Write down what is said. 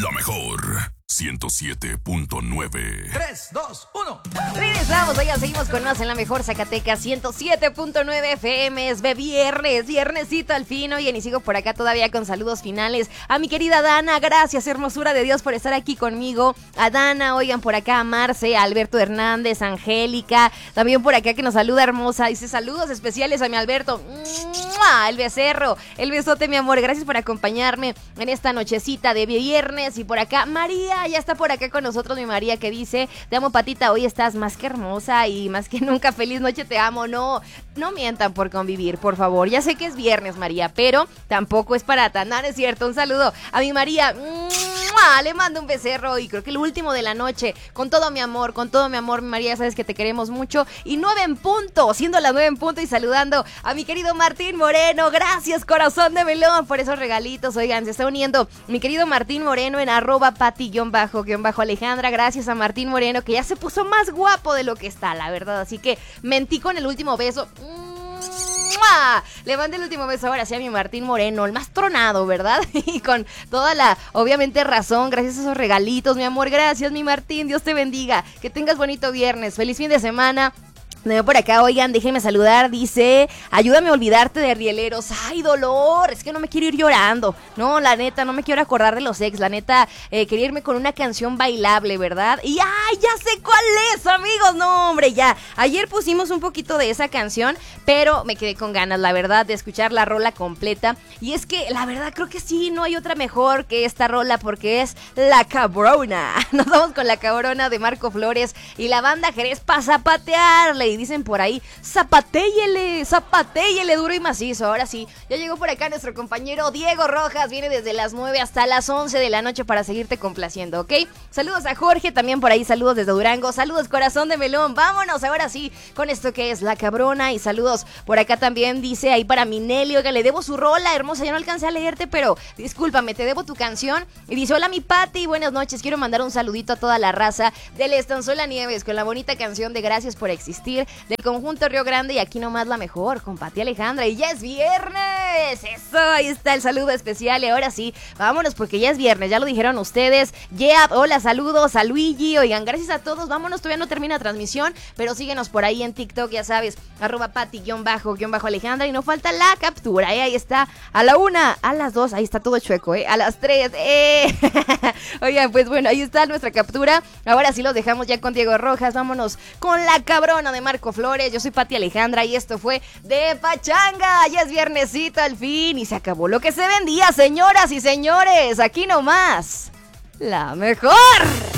La mejor 107.9. 3, 2, 1. Regresamos, oigan, seguimos con más en la mejor Zacatecas 107.9 FM. Es viernesito al fin. Oigan, y sigo por acá todavía con saludos finales a mi querida Dana. Gracias, hermosura de Dios, por estar aquí conmigo. A Dana, oigan, por acá a Marce, a Alberto Hernández, a Angélica. También por acá que nos saluda hermosa. Dice saludos especiales a mi Alberto. ¡Mua! El becerro, el besote, mi amor. Gracias por acompañarme en esta nochecita de viernes. Y por acá María, ya está por acá con nosotros mi María, que dice: te amo, patita, hoy estás más que hermosa y más que nunca. Feliz noche, te amo. No mientan por convivir, por favor. Ya sé que es viernes, María, pero tampoco es para tan. No, es cierto. Un saludo a mi María. ¡Mua! Le mando un becerro y creo que el último de la noche. Con todo mi amor, mi María, ya sabes que te queremos mucho. Y 9 en punto, siendo las 9 en punto, y saludando a mi querido Martín Moreno. Gracias, corazón de melón, por esos regalitos. Oigan, se está uniendo mi querido Martín Moreno en @pati_Alejandra. Gracias a Martín Moreno, que ya se puso más guapo de lo que está, la verdad. Así que mentí con el último beso. ¡Mua! Le mandé el último beso ahora sí a mi Martín Moreno, el más tronado, ¿verdad? Y con toda la, obviamente, razón. Gracias a esos regalitos, mi amor. Gracias, mi Martín. Dios te bendiga. Que tengas bonito viernes. Feliz fin de semana. Por acá, oigan, déjenme saludar. Dice: ayúdame a olvidarte de rieleros. Ay, dolor, es que no me quiero ir llorando. No, la neta, no me quiero acordar de los ex. La neta, quería irme con una canción bailable, ¿verdad? Y ¡ay, ya sé cuál es, amigos! No, hombre, ya. Ayer pusimos un poquito de esa canción, pero me quedé con ganas, la verdad, de escuchar la rola completa. Y es que, la verdad, creo que sí, no hay otra mejor que esta rola, porque es La Cabrona. Nos vamos con La Cabrona de Marco Flores y la banda Jerez pa' zapatearle. Y dicen por ahí: zapatéyele duro y macizo. Ahora sí, ya llegó por acá nuestro compañero Diego Rojas. Viene desde las 9 hasta las 11 de la noche para seguirte complaciendo, ¿ok? Saludos a Jorge, también por ahí, saludos desde Durango. Saludos, corazón de melón. Vámonos ahora sí con esto que es La Cabrona. Y saludos por acá también, dice ahí para Minelio, que le debo su rola, hermosa. Ya no alcancé a leerte, pero discúlpame, te debo tu canción. Y dice: hola, mi Pati, buenas noches. Quiero mandar un saludito a toda la raza del Estanzuela Nieves con la bonita canción de Gracias por Existir, del conjunto Río Grande, y aquí nomás la mejor con Pati Alejandra. Y ya es viernes. Eso, ahí está el saludo especial. Y ahora sí, vámonos porque ya es viernes, ya lo dijeron ustedes. Yeah, hola, saludos a Luigi. Oigan, gracias a todos. Vámonos, todavía no termina transmisión, pero síguenos por ahí en TikTok, ya sabes, @Pati_Alejandra. Y no falta la captura, ahí está, a la 1, a las 2, ahí está todo chueco, a las 3, Oigan, pues bueno, ahí está nuestra captura. Ahora sí los dejamos ya con Diego Rojas. Vámonos con La Cabrona de Marco Flores. Yo soy Pati Alejandra y esto fue De Pachanga. Ya es viernesito al fin y se acabó lo que se vendía, señoras y señores. Aquí nomás, la mejor.